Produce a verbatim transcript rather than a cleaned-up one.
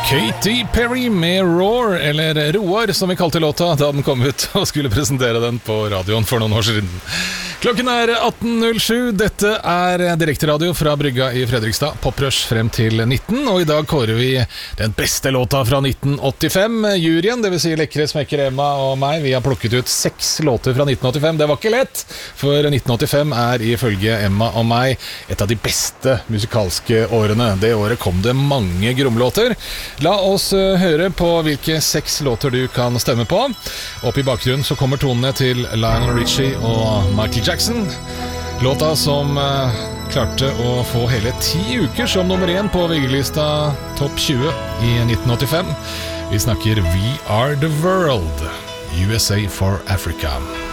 Katy Perry med Roar, eller Roar som vi kalte låta da den kom ut og skulle presentere den på radioen for noen år siden. Klokken er atten null sju, dette er direkteradio fra Brygga i Fredrikstad, Poprush frem til nitten, og i dag kårer vi den beste låta fra nitten åttifem. Juryen, det vil si Lekre Smekker Emma og meg, vi har plukket ut seks låter fra nitten åttifem. Det var ikke lett, for nitten åttifem er ifølge Emma og meg et av de beste musikalske årene. Det året kom det mange gromlåter. La oss høre på hvilke seks låter du kan stemme på. Opp i bakgrunnen så kommer tonene til Lionel Richie og Michael Jackson. Låta som uh, klarte å få hele ti uker som nummer én på V G-lista topp tjue i nitten åttifem. Vi snakker We Are The World, U S A for Africa.